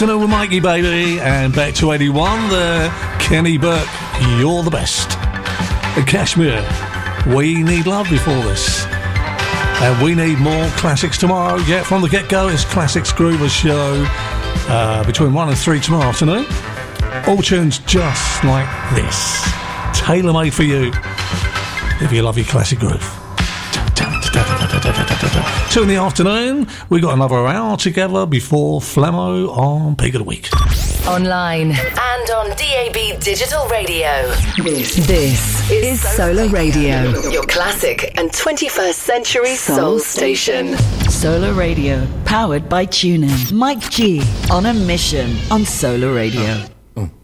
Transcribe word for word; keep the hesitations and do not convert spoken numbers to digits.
Dinner with Mikey, baby, and back to eighty-one, the Kenny Burke, You're the Best. And Kashmir, We Need Love before this. And we need more classics tomorrow. Yeah, from the get-go, it's Classics Groover Show uh, between one and three tomorrow afternoon. All tunes just like this. Tailor-made for you if you love your classic groove. Two in the afternoon, we got another hour together before Flamo on Peak of the Week. Online and on D A B Digital Radio. This, this is Solar Radio, your classic and twenty-first century soul, soul station. Solar Radio, powered by TuneIn. Mike G on a mission on Solar Radio.